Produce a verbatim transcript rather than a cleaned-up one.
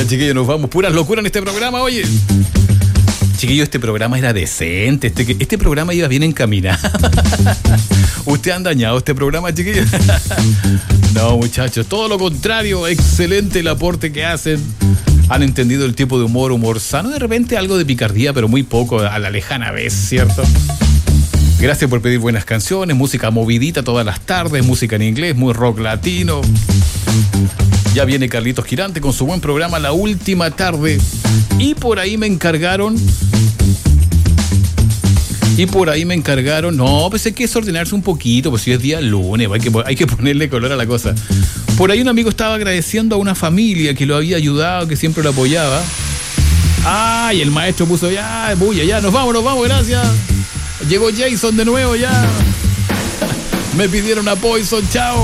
Chiquillos, nos vamos. Puras locuras en este programa, oye. Chiquillos, este programa era decente. Este, este programa iba bien encaminado. ¿Usted han dañado este programa, chiquillos? No, muchachos, todo lo contrario. Excelente el aporte que hacen. Han entendido el tipo de humor, humor sano. De repente algo de picardía, pero muy poco a la lejana vez, ¿cierto? Gracias por pedir buenas canciones, música movidita todas las tardes, música en inglés, muy rock latino. Ya viene Carlitos Girante con su buen programa La Última Tarde. Y por ahí me encargaron... Y por ahí me encargaron... No, pues hay que desordenarse un poquito, pues si es día lunes, hay que, hay que ponerle color a la cosa. Por ahí un amigo estaba agradeciendo a una familia que lo había ayudado, que siempre lo apoyaba. Ah, y el maestro puso ya, bulla, ya, nos vamos, nos vamos, gracias. Llegó Jason de nuevo ya. Me pidieron a Poison, chao.